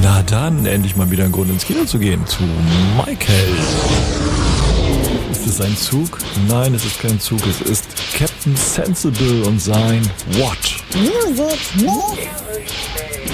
Na dann, endlich mal wieder ein Grund ins Kino zu gehen. Zu Michael. Ist es ein Zug? Nein, es ist kein Zug. Es ist Captain Sensible und sein What? Music Mix.